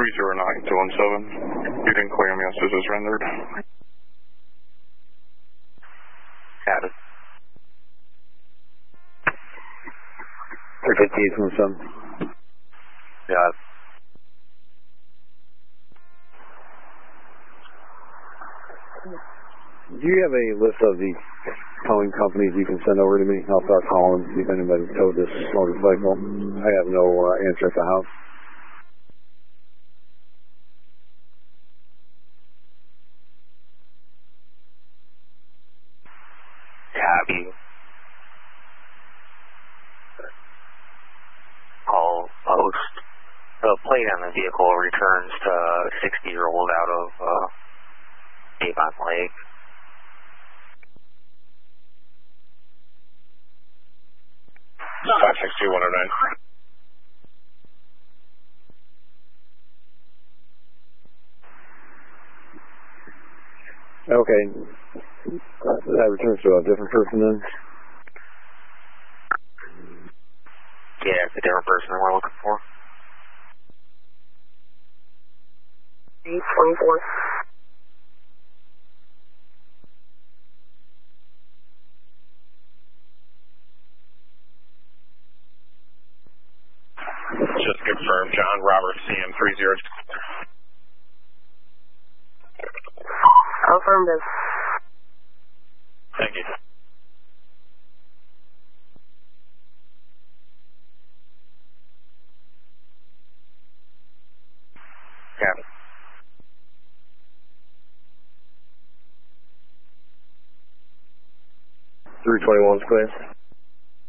309-217. You didn't clear message is rendered. Got it. 358-217. Got it. Do you have a list of the towing companies you can send over to me? I'll start calling, see if anybody towed this motorcycle. I have no answer at the house. Copy. Call post. The plate on the vehicle returns to 60-year-old out of Avon Lake. No. 562-109. Okay. That returns to a different person then? Yeah, it's a different person than we're looking for. 824. Just confirmed, John Robert CM30. Affirmative. Thank you. Got it. 321's clear.